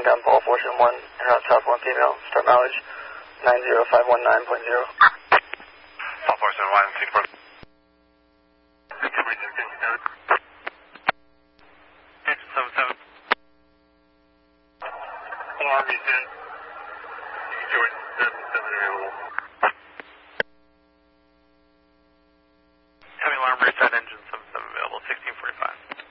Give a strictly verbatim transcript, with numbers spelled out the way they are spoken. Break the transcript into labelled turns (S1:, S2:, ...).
S1: Going down Paul four seven one, and route south one female, start mileage nine zero five one nine point zero.
S2: Paul four seven one, Singapore. six seven seven. R B ten.